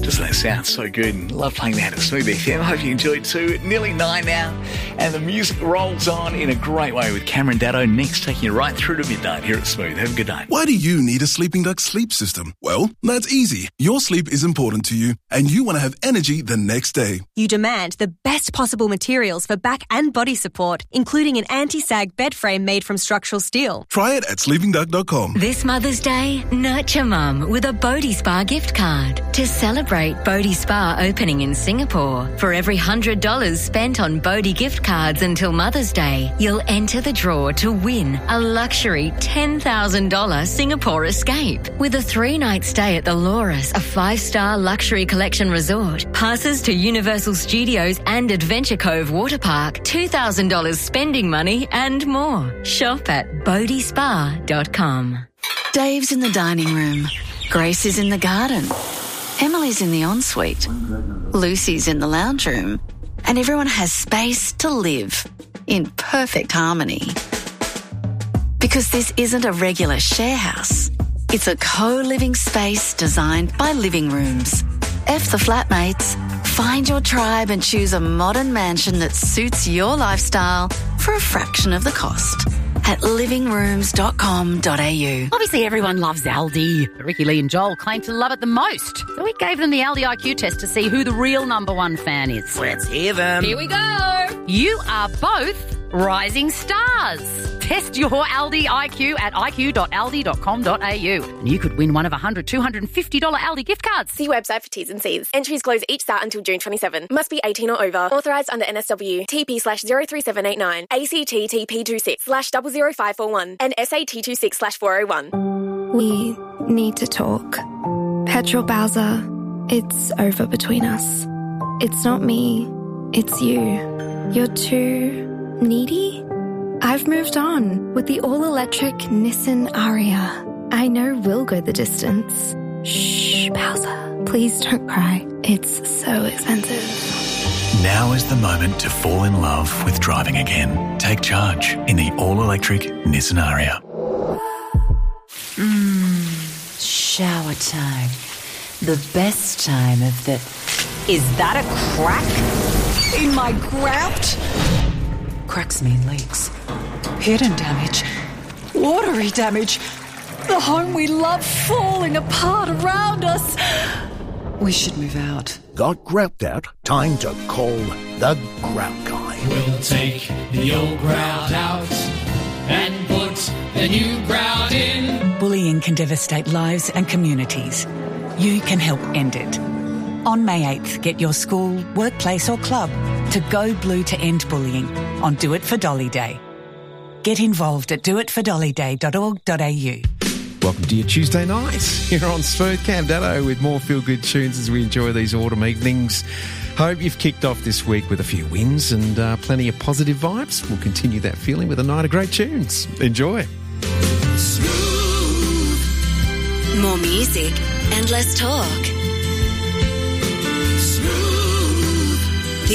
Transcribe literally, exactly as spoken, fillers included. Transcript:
Doesn't that sound so good? Love playing that at Smooth F M. Hope you enjoyed too. Nearly nine now, and the music rolls on in a great way with Cameron Datto next, taking you right through to midnight here at Smooth. Have a good day. Why do you need a Sleeping Duck sleep system? Well, that's easy. Your sleep is important to you, and you want to have energy the next day. You demand the best possible materials for back and body support, including an anti-sag bed frame made from structural steel. Try it at sleeping duck dot com. This Mother's Day, nurture Mum with a Bodhi Spa gift card. To celebrate Bodhi Spa opening in Singapore, for every one hundred dollars spent on Bodhi gift cards until Mother's Day, you'll enter the draw to win a luxury ten thousand dollars Singapore escape with a three-night stay at the Loris, a five-star luxury collection resort, passes to Universal Studios and Adventure Cove Water Park, two thousand dollars spending money and more. Shop at bodhi spa dot com. Dave's in the dining room. Grace is in the garden. Emily's in the ensuite. Lucy's in the lounge room. And everyone has space to live in perfect harmony. Because this isn't a regular share house. It's a co-living space designed by Living Rooms. F the flatmates. Find your tribe and choose a modern mansion that suits your lifestyle for a fraction of the cost at living rooms dot com dot a u. Obviously, everyone loves Aldi. Ricky, Lee and Joel claim to love it the most. So we gave them the Aldi I Q test to see who the real number one fan is. Let's hear them. Here we go. You are both rising stars. Test your Aldi I Q at i q dot aldi dot com dot a u. And you could win one of one hundred, two hundred fifty dollars Aldi gift cards. See website for T's and C's. Entries close each start until June twenty-seventh. Must be eighteen or over. Authorised under N S W. T P slash zero three seven eight nine. A C T T P two six slash zero zero five four one. And S A T two six slash four oh one. We need to talk. Petrol Bowser, it's over between us. It's not me, it's you. You're too needy? I've moved on with the all-electric Nissan Ariya. I know we'll go the distance. Shh, Bowser. Please don't cry. It's so expensive. Now is the moment to fall in love with driving again. Take charge in the all-electric Nissan Ariya. Mmm, shower time. The best time of the... Is that a crack in my grout? Cracks mean leaks. Hidden damage. Watery damage. The home we love falling apart around us. We should move out. Got grout out? Time to call the Grout Guy. We'll take the old grout out and put the new grout in. Bullying can devastate lives and communities. You can help end it. On May eighth, get your school, workplace or club to go blue to end bullying on Do It for Dolly Day. Get involved at do it for dolly day dot org dot a u. Welcome to your Tuesday night here on Smooth. Cam Datto with more feel-good tunes as we enjoy these autumn evenings. Hope you've kicked off this week with a few wins and uh, plenty of positive vibes. We'll continue that feeling with a night of great tunes. Enjoy. Smooth. More music and less talk.